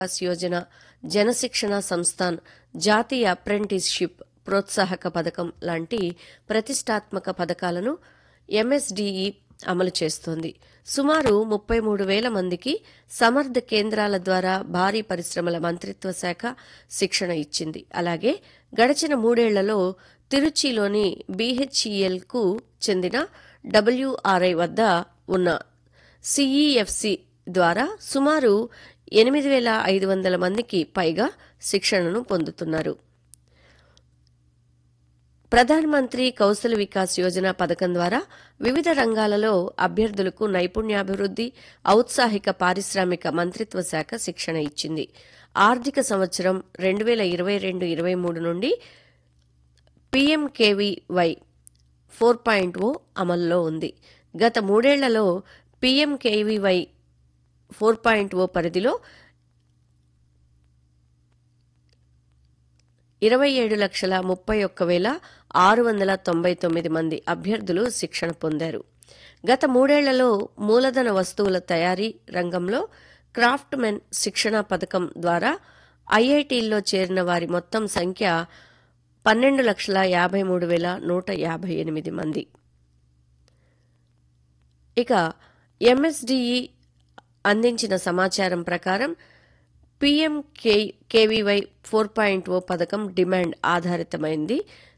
వికాస్ యోజన, జనశిక్షణ సంస్థాన్, జాతీయ అప్రెంటిస్షిప్ ప్రోత్సాహక పథకం లాంటి ప్రతిష్టాత్మక పథకాలను ఎంఎస్డిఈ అమలు చేస్తోంది. సుమారు 33,000 మందికి సమర్థ్ కేంద్రాల ద్వారా భారీ పరిశ్రమల మంత్రిత్వ శాఖ శిక్షణ ఇచ్చింది. అలాగే గడచిన 3 ఏళ్లలో తిరుచిలోని బీహెచ్ఈఎల్కు చెందిన డబ్ల్యూఆర్ఐ వద్ద ఉన్న సిఈఎఫ్సి ద్వారా సుమారు 8,500 మందికి పైగా శిక్షణను పొందుతున్నారు. ప్రధానమంత్రి కౌశల్ వికాస్ యోజన పథకం ద్వారా వివిధ రంగాలలో అభ్యర్థులకు నైపుణ్యాభివృద్ధి, ఔత్సాహిక పారిశ్రామిక మంత్రిత్వ శాఖ శిక్షణ ఇచ్చింది. ఆర్థిక సంవత్సరం 2022-23 నుండి పీఎంకేవీవై 4.0 అమల్లో ఉంది. గత 3 ఏళ్లలో పీఎంకేవీవై 4.0 పరిధిలో 27,31,699 మంది అభ్యర్థులు శిక్షణ పొందారు. గత 3 ఏళ్లలో మూలధన వస్తువుల తయారీ రంగంలో క్రాఫ్ట్ మెన్ శిక్షణా పథకం ద్వారా ఐఐటీల్లో చేరిన వారి మొత్తం సంఖ్య 12,53,158 మంది. ఇక ఎంఎస్డిఈ అందించిన సమాచారం ప్రకారం పీఎంకేవీవై 4.0 పథకం డిమాండ్ ఆధారితమైంది.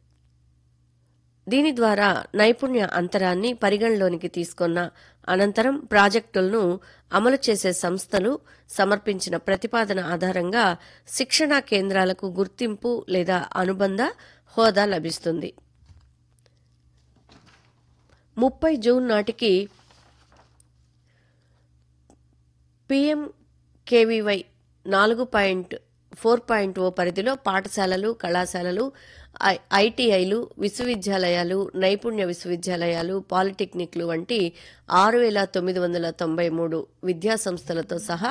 దీని ద్వారా నైపుణ్య అంతరాన్ని పరిగణలోనికి తీసుకున్న అనంతరం ప్రాజెక్టులను అమలు చేసే సంస్థలు సమర్పించిన ప్రతిపాదన ఆధారంగా శిక్షణా కేంద్రాలకు గుర్తింపు లేదా అనుబంధ హోదా లభిస్తుంది. 30 జూన్ నాటికి పీఎంకేవీవై 4.0 పరిధిలో పాఠశాలలు, కళాశాలలు, ఐటీఐలు, విశ్వవిద్యాలయాలు, నైపుణ్య విశ్వవిద్యాలయాలు, పాలిటెక్నిక్లు వంటి 6,993 విద్యాసంస్థలతో సహా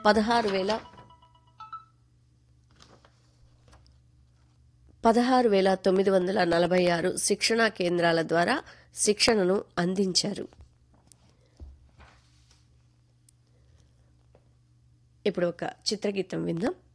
16,946 శిక్షణా కేంద్రాల ద్వారా శిక్షణను అందించారు. ఇప్పుడు ఒక చిత్రగీతం విందాం.